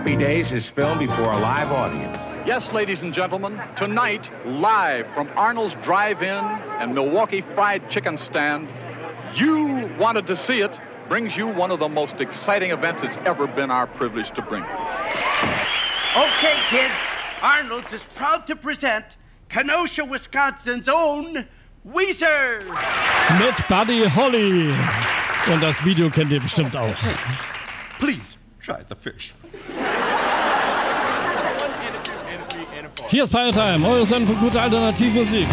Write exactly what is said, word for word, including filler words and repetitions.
Happy Days is filmed before a live audience. Yes, ladies and gentlemen, tonight, live from Arnold's Drive-In and Milwaukee Fried Chicken Stand, You Wanted to See It brings you one of the most exciting events it's ever been our privilege to bring. Okay, kids, Arnold's is proud to present Kenosha, Wisconsin's own Weezer. Mit Buddy Holly. Und das Video kennt ihr bestimmt auch. Please try the fish. Hier ist Firetime, eure Sendung für gute Alternativmusik.